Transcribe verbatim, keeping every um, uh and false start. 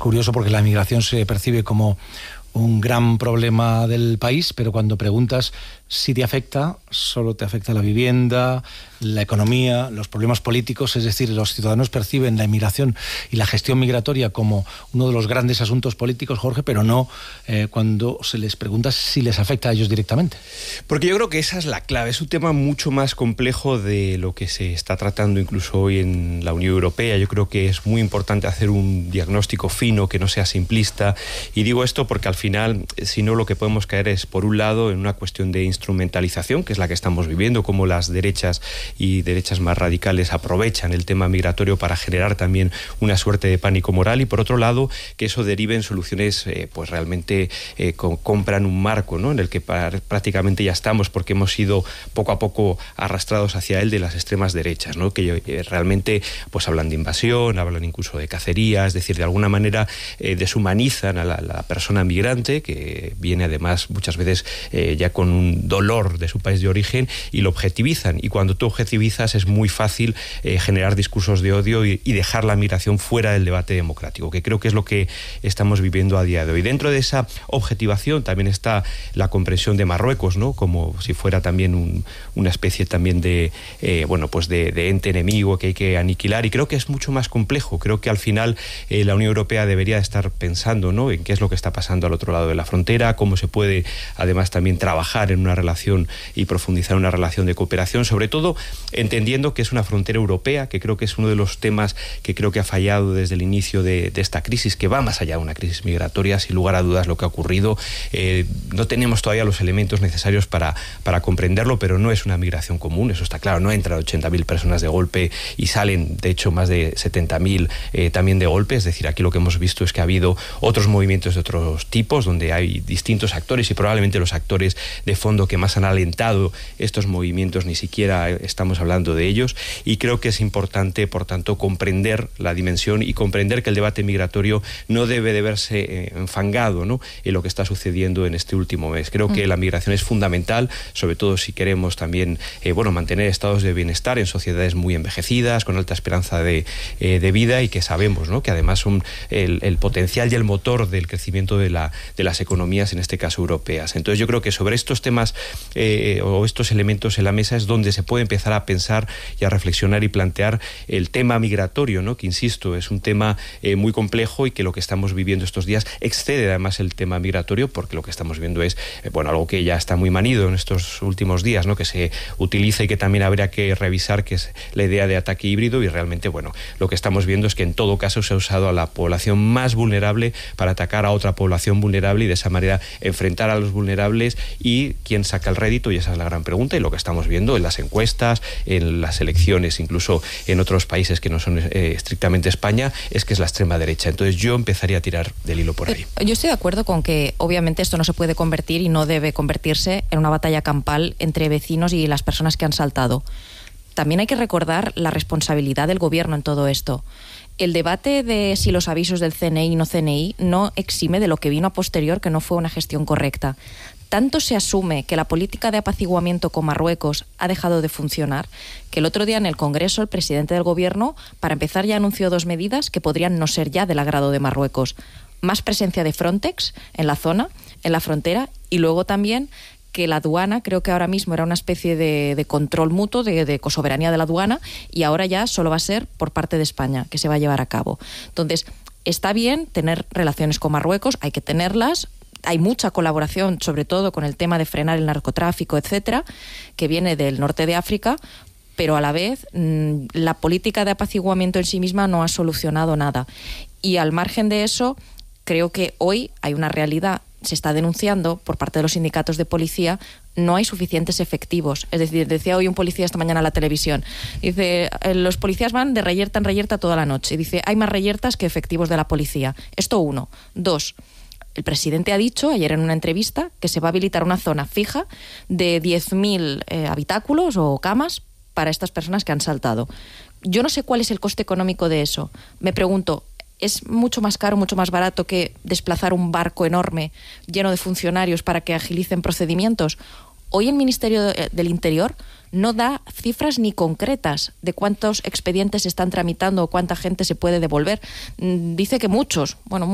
curioso porque la migración se percibe como un gran problema del país, pero cuando preguntas si te afecta, solo te afecta la vivienda, la economía, los problemas políticos, es decir, los ciudadanos perciben la inmigración y la gestión migratoria como uno de los grandes asuntos políticos, Jorge, pero no eh, cuando se les pregunta si les afecta a ellos directamente. Porque yo creo que esa es la clave, es un tema mucho más complejo de lo que se está tratando incluso hoy en la Unión Europea. Yo creo que es muy importante hacer un diagnóstico fino, que no sea simplista, y digo esto porque al final, si no, lo que podemos caer es, por un lado, en una cuestión de instrumentalización, que es la que estamos viviendo, como las derechas y derechas más radicales aprovechan el tema migratorio para generar también una suerte de pánico moral, y por otro lado, que eso derive en soluciones eh, pues realmente eh, con, compran un marco, ¿no?, en el que par, prácticamente ya estamos, porque hemos sido poco a poco arrastrados hacia él de las extremas derechas, ¿no?, que eh, realmente pues hablan de invasión, hablan incluso de cacería, es decir, de alguna manera eh, deshumanizan a la, la persona migrante, que viene además muchas veces eh, ya con un dolor de su país de origen, y lo objetivizan, y cuando tú objetivizas es muy fácil eh, generar discursos de odio y, y dejar la migración fuera del debate democrático, que creo que es lo que estamos viviendo a día de hoy. Dentro de esa objetivación también está la comprensión de Marruecos, ¿no?, como si fuera también un, una especie también de eh, bueno pues de, de ente enemigo que hay que aniquilar, y creo que es mucho más complejo. Creo que al final eh, la Unión Europea debería estar pensando, ¿no?, en qué es lo que está pasando al otro lado de la frontera, cómo se puede además también trabajar en una relación y profundizar en una relación de cooperación, sobre todo entendiendo que es una frontera europea, que creo que es uno de los temas que creo que ha fallado desde el inicio de, de esta crisis, que va más allá de una crisis migratoria, sin lugar a dudas lo que ha ocurrido. Eh, no tenemos todavía los elementos necesarios para, para comprenderlo, pero no es una migración común, eso está claro. No entran ochenta mil personas de golpe y salen, de hecho, más de setenta mil eh, también de golpe. Es decir, aquí lo que hemos visto es que ha habido otros movimientos de otros tipos, donde hay distintos actores, y probablemente los actores de fondo que más han alentado estos movimientos ni siquiera estamos hablando de ellos, y creo que es importante, por tanto, comprender la dimensión y comprender que el debate migratorio no debe de verse eh, enfangado, ¿no?, en lo que está sucediendo en este último mes. Creo mm. que la migración es fundamental, sobre todo si queremos también eh, bueno, mantener estados de bienestar en sociedades muy envejecidas, con alta esperanza de, eh, de vida, y que sabemos, ¿no?, que además son el, el potencial y el motor del crecimiento de, la, de las economías, en este caso europeas. Entonces yo creo que sobre estos temas eh, o estos elementos en la mesa es donde se puede empezar a pensar y a reflexionar y plantear el tema migratorio, ¿no?, que insisto, es un tema eh, muy complejo, y que lo que estamos viviendo estos días excede además el tema migratorio, porque lo que estamos viendo es eh, bueno, algo que ya está muy manido en estos últimos días, ¿no?, que se utiliza y que también habría que revisar, que es la idea de ataque híbrido, y realmente, bueno, lo que estamos viendo es que en todo caso se ha usado a la población más vulnerable para atacar a otra población vulnerable, y de esa manera enfrentar a los vulnerables, y quién saca el rédito, y esa es la gran pregunta, y lo que estamos viendo en las encuestas, en las elecciones, incluso en otros países que no son eh, estrictamente España, es que es la extrema derecha. Entonces yo empezaría a tirar del hilo por ahí. Yo estoy de acuerdo con que obviamente esto no se puede convertir y no debe convertirse en una batalla campal entre vecinos y las personas que han saltado. También hay que recordar la responsabilidad del gobierno en todo esto. El debate de si los avisos del C N I y no C N I no exime de lo que vino a posterior, que no fue una gestión correcta. Tanto se asume que la política de apaciguamiento con Marruecos ha dejado de funcionar, que el otro día en el Congreso el presidente del Gobierno, para empezar, ya anunció dos medidas que podrían no ser ya del agrado de Marruecos. Más presencia de Frontex en la zona, en la frontera, y luego también que la aduana, creo que ahora mismo era una especie de, de control mutuo, de, de cosoberanía de la aduana, y ahora ya solo va a ser por parte de España que se va a llevar a cabo. Entonces, está bien tener relaciones con Marruecos, hay que tenerlas. Hay mucha colaboración, sobre todo con el tema de frenar el narcotráfico, etcétera, que viene del norte de África, pero a la vez mmm, la política de apaciguamiento en sí misma no ha solucionado nada. Y al margen de eso, creo que hoy hay una realidad, se está denunciando por parte de los sindicatos de policía, no hay suficientes efectivos. Es decir, decía hoy un policía esta mañana en la televisión, dice, los policías van de reyerta en reyerta toda la noche. Y dice, hay más reyertas que efectivos de la policía. Esto uno. Dos, el presidente ha dicho ayer en una entrevista que se va a habilitar una zona fija de diez mil eh, habitáculos o camas para estas personas que han saltado. Yo no sé cuál es el coste económico de eso. Me pregunto, ¿es mucho más caro, mucho más barato que desplazar un barco enorme lleno de funcionarios para que agilicen procedimientos? Hoy el Ministerio del Interior no da cifras ni concretas de cuántos expedientes se están tramitando o cuánta gente se puede devolver. Dice que muchos, bueno,